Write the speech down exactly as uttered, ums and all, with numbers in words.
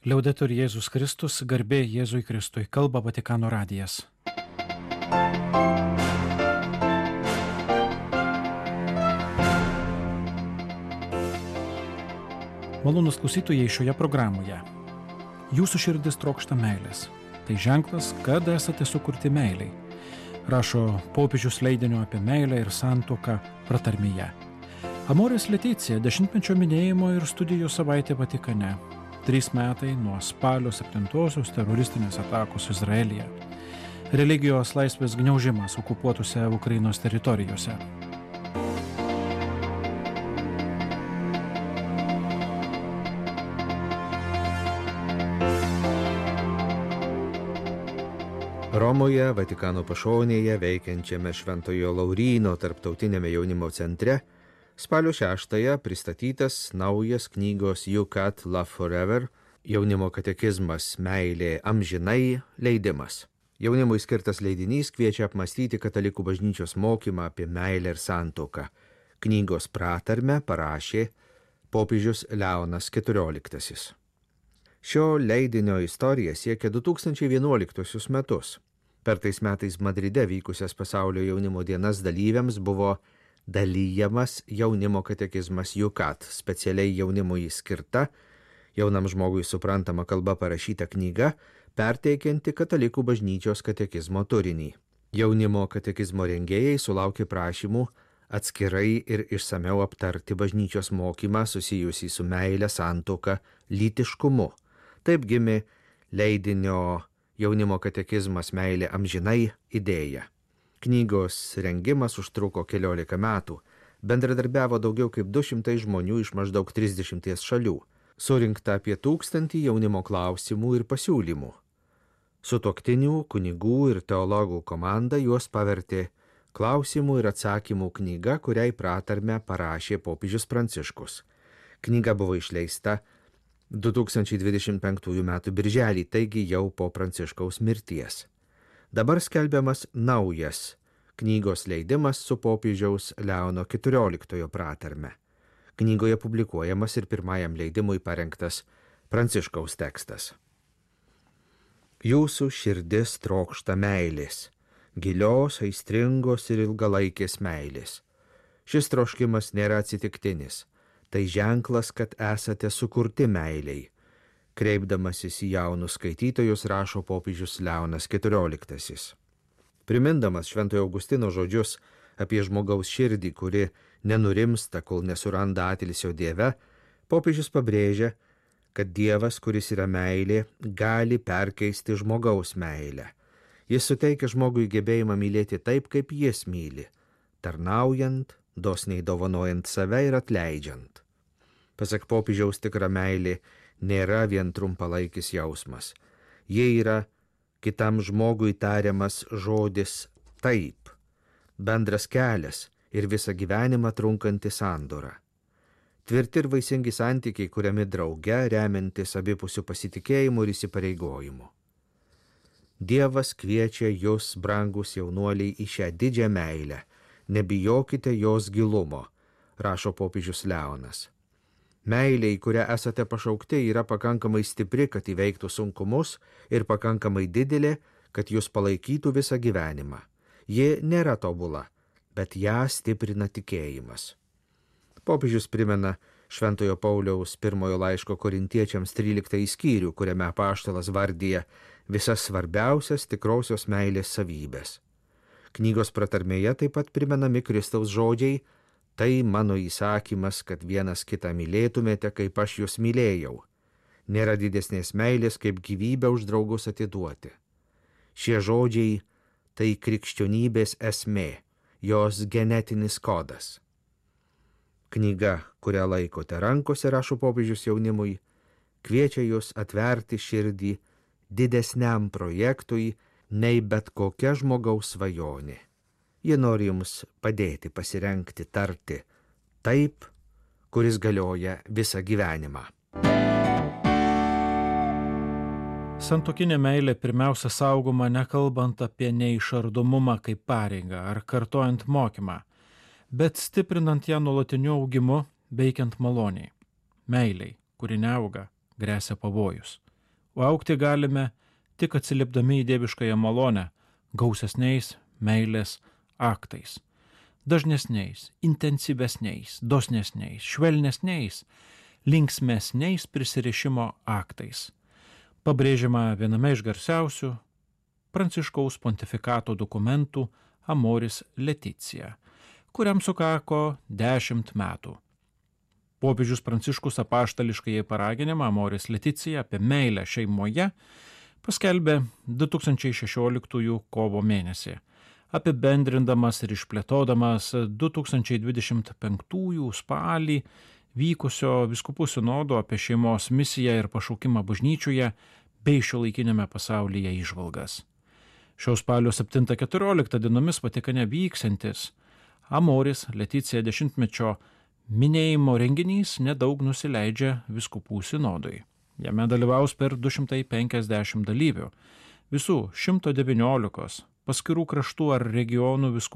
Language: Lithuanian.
Liaudetur Jėzus Kristus, garbė Jėzui Kristui, kalba Vatikano radijas. Malonūs klausytojai šioje programoje. Jūsų širdis trokšta meilės. Tai ženklas, kad esate sukurti meiliai. Rašo popiežius leidinio apie meilę ir santuoką pratarmėje. Amoris Leticija, dešimtmečio minėjimo ir studijų savaitė Vatikane. Trys metai nuo spalio septintosios teroristinės atakos Izraelyje. Religijos laisvės gniaužimas okupuotose Ukrainos teritorijose. Romoje, Vatikano pašonėje veikiančiame Šventojo Lauryno tarptautinėme jaunimo centre spalio šeštąją pristatytas naujas knygos You Cat Love Forever jaunimo katekizmas Meilė amžinai leidimas. Jaunimui skirtas leidinys kviečia apmąstyti katalikų bažnyčios mokymą apie meilę ir santuoką. Knygos pratarmę parašė popiežius Leonas keturioliktasis. Šio leidinio istorija siekia du tūkstančiai vienuoliktuosius metus. Per tais metais Madride vykusias pasaulio jaunimo dienas dalyviams buvo dalyjamas jaunimo katekizmas You Cat, specialiai jaunimui skirta, jaunam žmogui suprantama kalba parašyta knyga, perteikianti katalikų bažnyčios katekizmo turinį. Jaunimo katekizmo rengėjai sulaukė prašymų atskirai ir išsameu aptarti bažnyčios mokymą susijusį su meile, santuoka, lytiškumu. Taip gimė leidinio jaunimo katekizmas Meilė amžinai idėja. Knygos rengimas užtruko keliolika metų, bendradarbiavo daugiau kaip du šimtai žmonių iš maždaug trisdešimties šalių, surinkta apie tūkstantį jaunimo klausimų ir pasiūlymų. Sutuoktinių, kunigų ir teologų komanda juos pavertė klausimų ir atsakymų knyga, kuriai pratarmę parašė popiežius Pranciškus. Knyga buvo išleista du tūkstančiai dvidešimt penktųjų metų birželį, taigi jau po Pranciškaus mirties. Dabar skelbiamas naujas knygos leidimas su popiežiaus Leono keturioliktojo pratarme. Knygoje publikuojamas ir pirmajam leidimui parengtas Pranciškaus tekstas. Jūsų širdis trokšta meilės, gilios, aistringos ir ilgalaikės meilės. Šis troškimas nėra atsitiktinis, tai ženklas, kad esate sukurti meiliai. Kreipdamasis į jaunus skaitytojus rašo popiežius Leonas keturioliktasis. Primindamas Šventojo Augustino žodžius apie žmogaus širdį, kuri nenurimsta, kol nesuranda atilsio Dieve, popiežius pabrėžia, kad Dievas, kuris yra meilė, gali perkeisti žmogaus meilę. Jis suteikia žmogui gebėjimą mylėti taip, kaip jis myli, tarnaujant, dosniai dovanojant save ir atleidžiant. Pasak popiežiaus, tikra meilė nėra vien trumpalaikis jausmas. Jie yra kitam žmogui tariamas žodis taip, bendras kelias ir visą gyvenimą trunkanti sandora. Tvirti ir vaisingi santykiai kuriami drauge, remiantis abipusių pasitikėjimų ir įsipareigojimų. Dievas kviečia jūs, brangus jaunuoliai, į šią didžią meilę. Nebijokite jos gilumo, rašo popiežius Leonas. Meilė, į kurią esate pašaukti, yra pakankamai stipri, kad įveiktų sunkumus ir pakankamai didelė, kad jūs palaikytų visą gyvenimą. Ji nėra tobula, bet ją stiprina tikėjimas. Popiežius primena Šventojo Pauliaus pirmojo laiško korintiečiams tryliktąjį skyrių, kuriame apaštalas vardija visas svarbiausias tikrosios meilės savybės. Knygos pratarmėje taip pat primenami Kristaus žodžiai: tai mano įsakymas, kad vienas kitą mylėtumėte, kaip aš jūs mylėjau. Nėra didesnės meilės, kaip gyvybę už draugus atiduoti. Šie žodžiai tai krikščionybės esmė, jos genetinis kodas. Knyga, kurią laikote rankose, rašo popiežius jaunimui, kviečia jūs atverti širdį didesniam projektui nei bet kokia žmogaus svajonė. Jie nori jums padėti pasirengti tarti taip, kuris galioja visą gyvenimą. Santuokinė meilė pirmiausia saugoma nekalbant apie neišardomumą kaip pareigą ar kartojant mokymą, bet stiprinant ją nuolatiniu augimu, veikiant maloniai. Meiliai, kuri neauga, gresia pavojus. o augti galime tik atsiliepdami į dieviškąją malonę, gausesniais meilės aktais, dažnesniais, intensyvesniais, dosnesniais, švelnesniais, linksmesniais prisirišimo aktais. Pabrėžiama viename iš garsiausių Pranciškaus pontifikato dokumentų Amoris Laetitia, kuriam sukako dešimt metų. Popiežius Pranciškus apaštališkąjį paraginimą Amoris Laetitia apie meilę šeimoje paskelbė du tūkstančiai šešioliktųjų kovo mėnesį, apibendrindamas ir išplėtodamas du tūkstančiai dvidešimt penktųjų spalį vykusio vyskupų sinodo apie šeimos misiją ir pašaukimą bažnyčioje bei šiuolaikiniame pasaulyje įžvalgas. Šios spalio septintą keturioliktą dienomis Vatikane vyksiantis Amoris Laetitia dešimtmečio minėjimo renginys nedaug nusileidžia vyskupų sinodui. Jame dalyvaus per du šimtai penkiasdešimt dalyvių, visų šimto devyniolikos paskirų kraštų ar regionų vyskupų